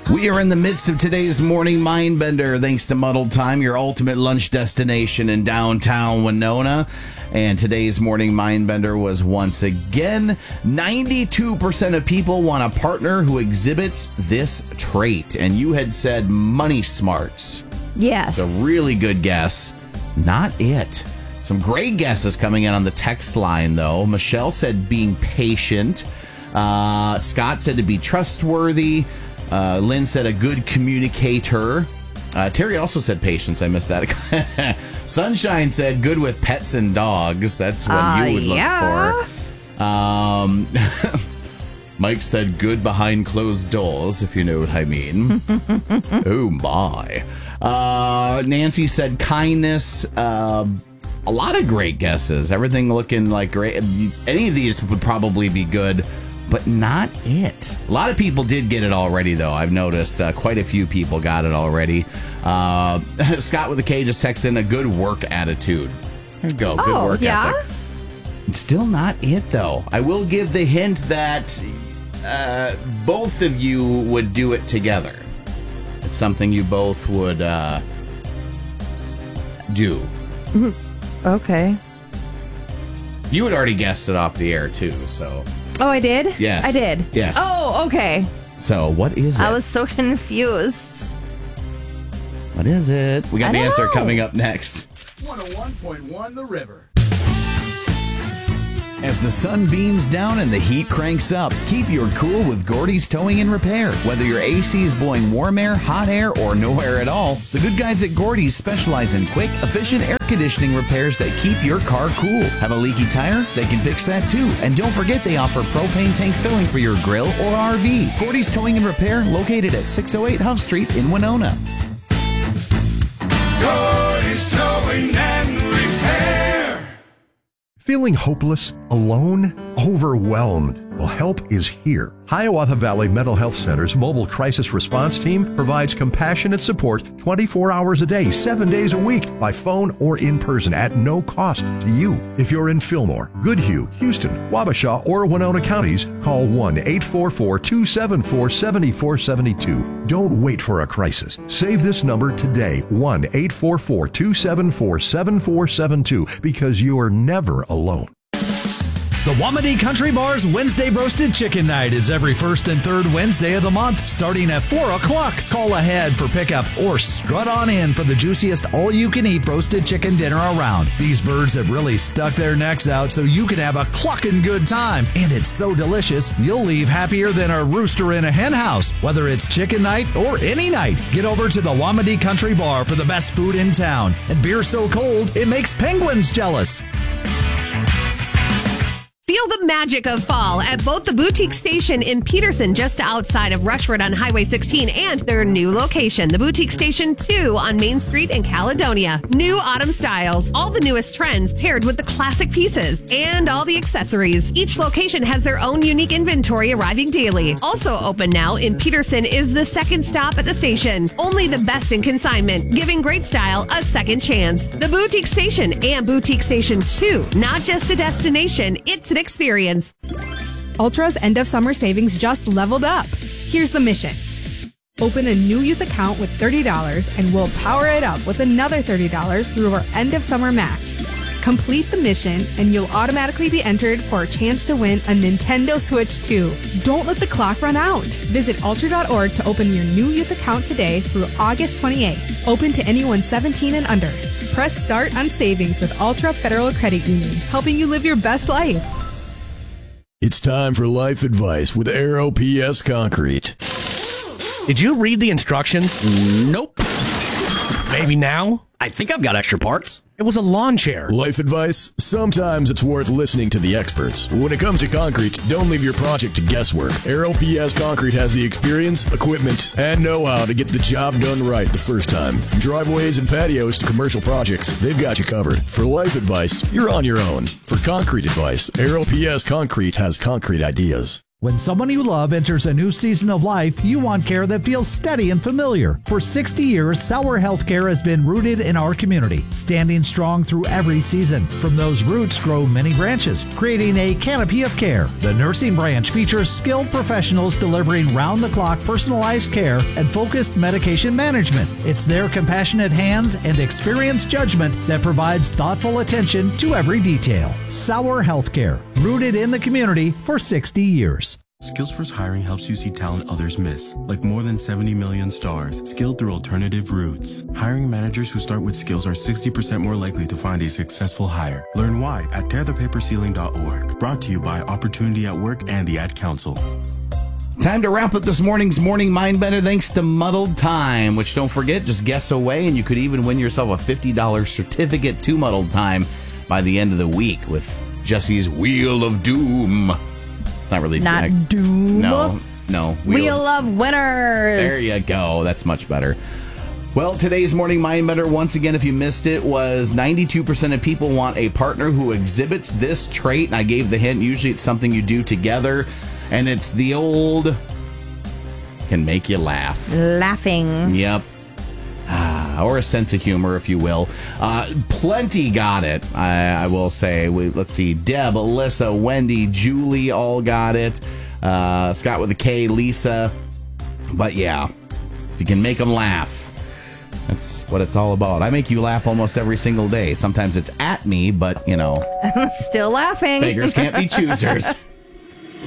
We are in the midst of today's morning Mindbender, thanks to Muddled Time, your ultimate lunch destination in downtown Winona. And today's morning Mindbender was once again, 92% of people want a partner who exhibits this trait. And you had said money smarts. Yes. It's a really good guess. Not it. Some great guesses coming in on the text line, though. Michelle said being patient. Scott said to be trustworthy. Lynn said a good communicator. Terry also said patience. I missed that. Sunshine said good with pets and dogs. That's what you would look for. Mike said good behind closed doors, if you know what I mean. Oh, my. Nancy said kindness. A lot of great guesses. Everything looking like great. Any of these would probably be good, but not it. A lot of people did get it already, though. I've noticed quite a few people got it already. Scott with a K just texted in a good work attitude. There you go. Good work ethic. It's still not it, though. I will give the hint that both of you would do it together. It's something you both would do. Okay. You had already guessed it off the air, too, so... Oh, I did? Yes. I did? Yes. Oh, okay. So, what is it? I was so confused. What is it? We got the answer coming up next. 101.1 The River. As the sun beams down and the heat cranks up, keep your cool with Gordy's Towing and Repair. Whether your AC is blowing warm air, hot air, or no air at all, the good guys at Gordy's specialize in quick, efficient air conditioning repairs that keep your car cool. Have a leaky tire? They can fix that too. And don't forget they offer propane tank filling for your grill or RV. Gordy's Towing and Repair, located at 608 Huff Street in Winona. Gordy's Towing and Repair. Feeling hopeless, alone, overwhelmed? Well, help is here. Hiawatha Valley Mental Health Center's mobile crisis response team provides compassionate support 24 hours a day, 7 days a week, by phone or in person at no cost to you. If you're in Fillmore, Goodhue, Houston, Wabasha, or Winona counties, call 1-844-274-7472. Don't wait for a crisis. Save this number today, 1-844-274-7472, because you are never alone. The Wamedy Country Bar's Wednesday Roasted Chicken Night is every first and third Wednesday of the month, starting at 4 o'clock. Call ahead for pickup or strut on in for the juiciest all-you-can-eat roasted chicken dinner around. These birds have really stuck their necks out so you can have a clucking good time. And it's so delicious, you'll leave happier than a rooster in a hen house. Whether it's chicken night or any night, get over to the Wamedy Country Bar for the best food in town. And beer so cold, it makes penguins jealous. Feel the magic of fall at both the Boutique Station in Peterson, just outside of Rushford on Highway 16, and their new location, the Boutique Station 2 on Main Street in Caledonia. New autumn styles, all the newest trends paired with the classic pieces, and all the accessories. Each location has their own unique inventory arriving daily. Also open now in Peterson is the second stop at the station. Only the best in consignment, giving great style a second chance. The Boutique Station and Boutique Station 2, not just a destination, it's an experience. Ultra's end of summer savings just leveled up. Here's the mission. Open a new youth account with $30 and we'll power it up with another $30 through our end of summer match. Complete the mission and you'll automatically be entered for a chance to win a Nintendo Switch 2. Don't let the clock run out. Visit ultra.org to open your new youth account today through August 28th. Open to anyone 17 and under. Press start on savings with Ultra Federal Credit Union, helping you live your best life. It's time for life advice with Aero PS Concrete. Did you read the instructions? Nope. Maybe now? I think I've got extra parts. It was a lawn chair. Life advice? Sometimes it's worth listening to the experts. When it comes to concrete, don't leave your project to guesswork. Aero PS Concrete has the experience, equipment, and know-how to get the job done right the first time. From driveways and patios to commercial projects, they've got you covered. For life advice, you're on your own. For concrete advice, Aero PS Concrete has concrete ideas. When someone you love enters a new season of life, you want care that feels steady and familiar. For 60 years, Sauer Healthcare has been rooted in our community, standing strong through every season. From those roots grow many branches, creating a canopy of care. The nursing branch features skilled professionals delivering round-the-clock personalized care and focused medication management. It's their compassionate hands and experienced judgment that provides thoughtful attention to every detail. Sauer Healthcare, rooted in the community for 60 years. Skills First Hiring helps you see talent others miss, like more than 70 million stars, skilled through alternative routes. Hiring managers who start with skills are 60% more likely to find a successful hire. Learn why at tearthepaperceiling.org. Brought to you by Opportunity at Work and the Ad Council. Time to wrap up this morning's Morning Mindbender thanks to Muddled Time, which don't forget, just guess away and you could even win yourself a $50 certificate to Muddled Time by the end of the week with Jesse's Wheel of Doom. It's not really Not Doom. No. Wheel of Winners. There you go. That's much better. Well, today's Morning Mindbender, once again, if you missed it, was 92% of people want a partner who exhibits this trait. And I gave the hint. Usually it's something you do together. And it's the old can make you laugh. Laughing. Yep. Or a sense of humor, if you will. Plenty got it, I will say. Let's see. Deb, Alyssa, Wendy, Julie all got it. Scott with a K, Lisa. But yeah, if you can make them laugh, that's what it's all about. I make you laugh almost every single day. Sometimes it's at me, but, you know. Still laughing. Beggars can't be choosers.